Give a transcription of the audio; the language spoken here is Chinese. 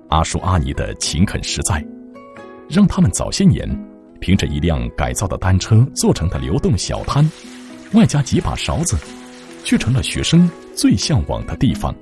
阿叔阿姨的勤恳实在，让他们早些年凭着一辆改造的单车做成的流动小摊，外加几把勺子，却成了学生最向往的地方。